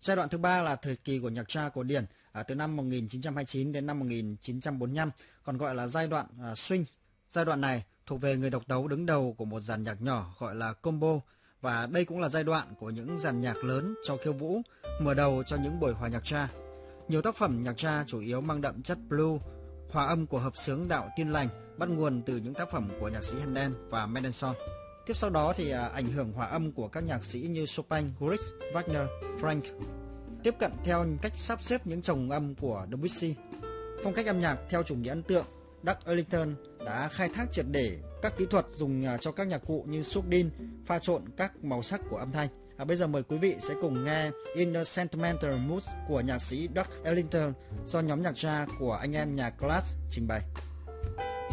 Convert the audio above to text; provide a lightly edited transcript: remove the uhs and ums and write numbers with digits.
Giai đoạn thứ ba là thời kỳ của nhạc jazz cổ điển từ năm 1929 đến năm 1945, còn gọi là giai đoạn swing. Giai đoạn này thuộc về người độc tấu đứng đầu của một dàn nhạc nhỏ gọi là combo, và đây cũng là giai đoạn của những dàn nhạc lớn cho khiêu vũ, mở đầu cho những buổi hòa nhạc jazz. Nhiều tác phẩm nhạc jazz chủ yếu mang đậm chất blues, hòa âm của hợp xướng đạo Tin Lành bắt nguồn từ những tác phẩm của nhạc sĩ Handel và Mendelssohn. Tiếp sau đó thì ảnh hưởng hòa âm của các nhạc sĩ như Chopin, Grieg, Wagner, Franck, tiếp cận theo cách sắp xếp những chồng âm của Debussy. Phong cách âm nhạc theo chủ nghĩa ấn tượng, Duke Ellington đã khai thác triệt để các kỹ thuật dùng cho các nhạc cụ như sub din, pha trộn các màu sắc của âm thanh. Bây giờ mời quý vị sẽ cùng nghe In a Sentimental Mood của nhạc sĩ Duke Ellington do nhóm nhạc jazz của anh em nhà Clash trình bày.